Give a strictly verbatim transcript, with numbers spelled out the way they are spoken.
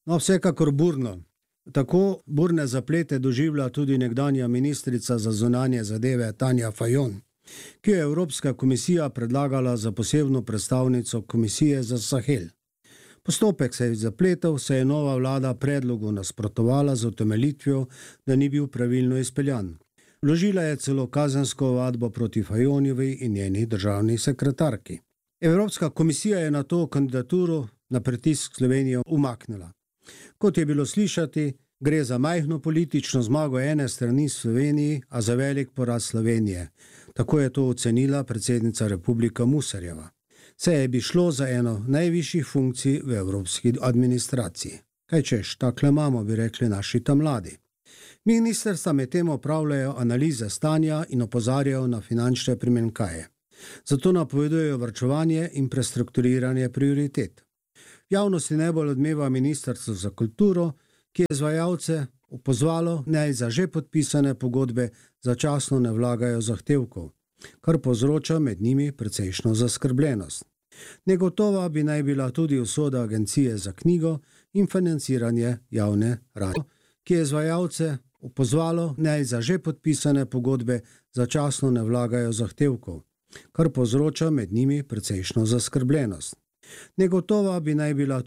No, vsekakor burno. Tako burne zaplete doživlja tudi nekdanja ministrica za zunanje zadeve Tanja Fajon, ki je Evropska komisija predlagala za posebno predstavnico Komisije za Sahel. Postopek se je zapletel, saj je nova vlada predlogu nasprotovala z utemeljitvijo, da ni bil pravilno izpeljan. Vložila je celo kazensko ovadbo proti Fajonjevi in njeni državni sekretarki. Evropska komisija je na to kandidaturo na pritisk Slovenijo umaknila. Kot je bilo slišati, gre za majhno politično zmago ene strani Sloveniji, a za velik poraz Slovenije. Tako je to ocenila predsednica Republike Musarjeva. Saj bi šlo za eno najvišjih funkcij v evropski administraciji. Kaj češ, takle imamo, bi rekli naši tam mladi. Ministrstva medtem opravljajo analize stanja in opozarjajo na finančne primanjkljaje. Zato napovedujejo varčevanje in prestrukturiranje prioritet. V javnosti najbolj odmeva Ministrstvo za kulturo, ki je izvajalce opozvalo, naj za že podpisane pogodbe začasno ne vlagajo zahtevkov, kar povzroča med njimi precejšno zaskrbljenost. Negotova bi naj bila tudi usoda Agencije za knjigo in financiranje javne radio, ki je izvajalce opozvalo, naj za že podpisane pogodbe začasno ne vlagajo zahtevkov, kar povzroča med njimi precejšno zaskrbljenost. Negotova bi naj bila